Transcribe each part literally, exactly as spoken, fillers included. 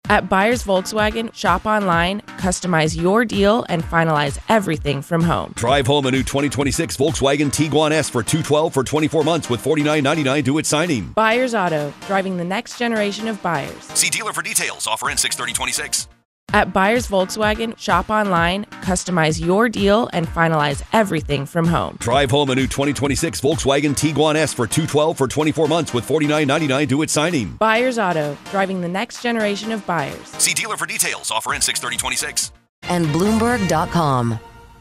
At Buyers Volkswagen, shop online, customize your deal, and finalize everything from home. Drive home a new twenty twenty-six Volkswagen Tiguan S for two hundred twelve dollars for twenty-four months with forty-nine ninety-nine due at signing. Buyers Auto, driving the next generation of buyers. See dealer for details. Offer in six thirty twenty-six. At Buyers Volkswagen, shop online, customize your deal, and finalize everything from home. Drive home a new twenty twenty-six Volkswagen Tiguan S for two hundred twelve dollars for twenty-four months with forty-nine ninety-nine due at signing. Buyers Auto, driving the next generation of buyers. See dealer for details. Offer in six thirty twenty-six. And Bloomberg dot com.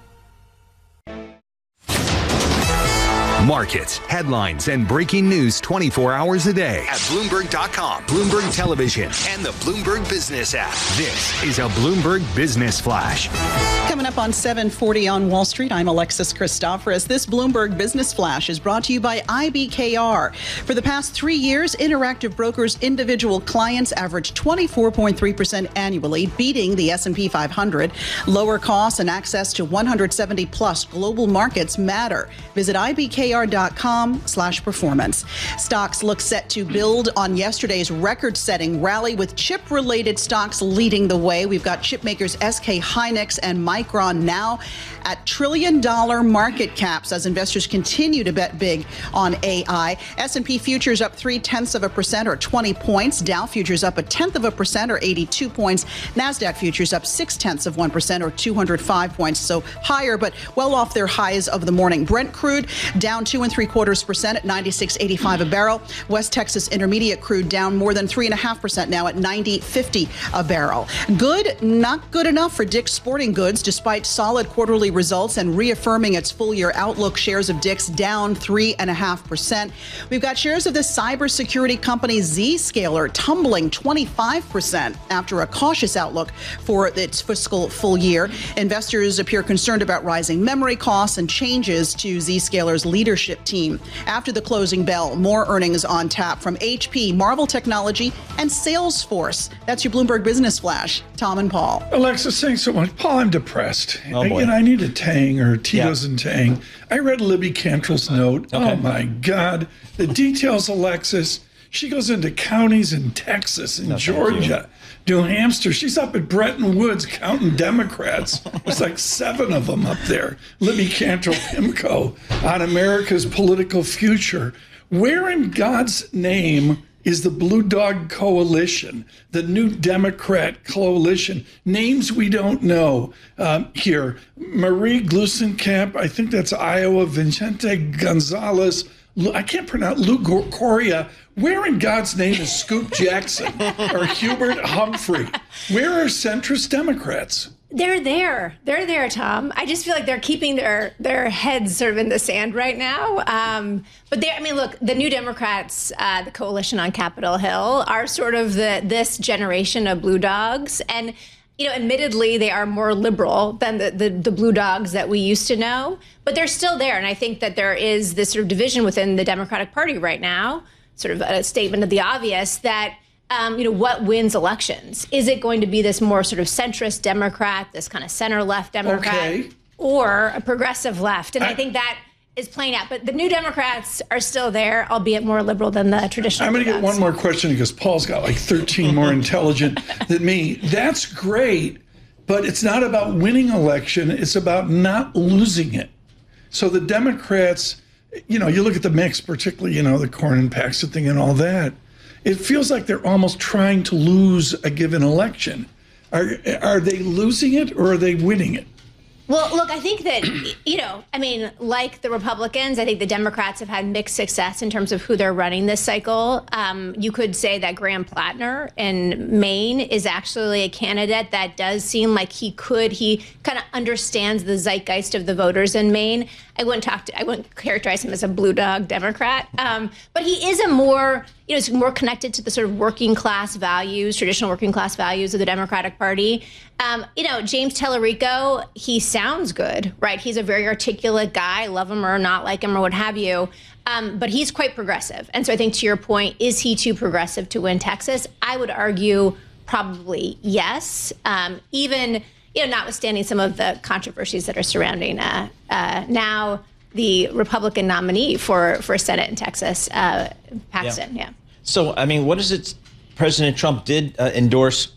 Markets, headlines, and breaking news twenty-four hours a day at Bloomberg dot com, Bloomberg Television, and the Bloomberg Business app. This is a Bloomberg Business Flash. Coming up on seven forty on Wall Street, I'm Alexis Christoforous. This Bloomberg Business Flash is brought to you by I B K R. For the past three years, Interactive Brokers' individual clients averaged twenty-four point three percent annually, beating the S and P five hundred. Lower costs and access to one hundred seventy plus global markets matter. Visit I B K R dot com slash performance. Stocks look set to build on yesterday's record-setting rally, with chip-related stocks leading the way. We've got chip makers S K Hynix and Micron now at trillion-dollar market caps as investors continue to bet big on A I. S and P futures up three-tenths of a percent or twenty points. Dow futures up a tenth of a percent or eighty-two points. NASDAQ futures up six-tenths of one percent or two hundred five points. So higher, but well off their highs of the morning. Brent crude down two and three quarters percent at ninety-six eighty-five a barrel. West Texas Intermediate crude down more than three and a half percent now at ninety fifty a barrel. Good, not good enough for Dick's Sporting Goods, despite solid quarterly results and reaffirming its full-year outlook. Shares of Dick's down three and a half percent. We've got shares of the cybersecurity company Zscaler tumbling twenty-five percent after a cautious outlook for its fiscal full year. Investors appear concerned about rising memory costs and changes to Zscaler's leadership team. After the closing bell, more earnings on tap from H P, Marvell Technology, and Salesforce. That's your Bloomberg Business Flash. Tom and Paul. Alexis, thanks so much. Paul, I'm depressed. Oh, boy. And I need a Tang or Tito's Yeah. and Tang. I read Libby Cantrell's note. Okay. Oh, my God. The details, Alexis. She goes into counties in Texas and No, thank Georgia, New Hampshire. She's up at Bretton Woods counting Democrats. There's like seven of them up there. Libby Cantrell Pimco on America's political future. Where in God's name is the Blue Dog Coalition, the New Democrat Coalition? Names we don't know um, here. Marie Glusenkamp, I think that's Iowa. Vicente Gonzalez, I can't pronounce, Lou Coria. Where in God's name is Scoop Jackson or Hubert Humphrey? Where are centrist Democrats? They're there. They're there, Tom. I just feel like they're keeping their their heads sort of in the sand right now. Um, but they, I mean, look, the New Democrats, uh, the coalition on Capitol Hill, are sort of the this generation of blue dogs. And, you know, admittedly, they are more liberal than the, the, the blue dogs that we used to know. But they're still there. And I think that there is this sort of division within the Democratic Party right now, sort of a statement of the obvious that, Um, you know, what wins elections? Is it going to be this more sort of centrist Democrat, this kind of center-left Democrat, Okay. or a progressive left? And I, I think that is playing out. But the New Democrats are still there, albeit more liberal than the traditional. I'm going to get Democrats. one more question because Paul's got like thirteen more intelligent than me. That's great, but it's not about winning election. It's about not losing it. So the Democrats, you know, you look at the mix, particularly, you know, the Cornyn and Paxton thing and all that. It feels like they're almost trying to lose a given election. Are are they losing it or are they winning it? Well, look, I think that, you know, I mean, like the Republicans, I think the Democrats have had mixed success in terms of who they're running this cycle. Um, you could say that Graham Plattner in Maine is actually a candidate that does seem like he could, he kind of understands the zeitgeist of the voters in Maine. I wouldn't talk to, I wouldn't characterize him as a blue dog Democrat, um, but he is a more, you know, it's more connected to the sort of working class values, traditional working class values of the Democratic Party. Um, you know, James Tellerico, he sounds good, right? He's a very articulate guy, love him or not like him or what have you. Um, but he's quite progressive. And so I think to your point, is he too progressive to win Texas? I would argue probably yes. Um, even, you know, notwithstanding some of the controversies that are surrounding uh, uh, now the Republican nominee for, for Senate in Texas, uh, Paxton. Yeah. yeah. So, I mean, what is it? President Trump did uh, endorse